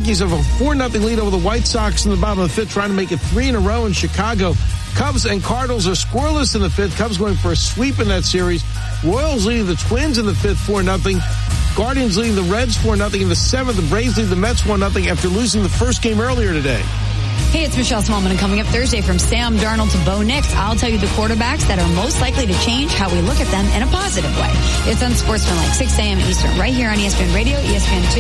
Yankees have a 4-0 lead over the White Sox in the bottom of the fifth, trying to make it 3 in a row in Chicago. Cubs and Cardinals are scoreless in the fifth. Cubs going for a sweep in that series. Royals leading the Twins in the fifth, 4-0. Guardians leading the Reds 4-0 in the seventh. The Braves lead the Mets 1-0 after losing the first game earlier today. Hey, it's Michelle Smallman, and coming up Thursday from Sam Darnold to Bo Nix, I'll tell you the quarterbacks that are most likely to change how we look at them in a positive way. It's Unsportsmanlike, 6 a.m. Eastern, right here on ESPN Radio, ESPN2.